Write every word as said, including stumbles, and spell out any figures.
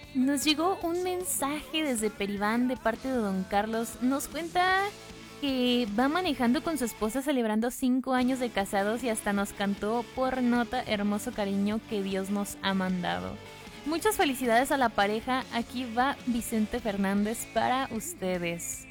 Nos llegó un mensaje desde Peribán de parte de don Carlos. Nos cuenta que va manejando con su esposa celebrando cinco años de casados y hasta nos cantó por nota hermoso cariño que Dios nos ha mandado. Muchas felicidades a la pareja. Aquí va Vicente Fernández para ustedes.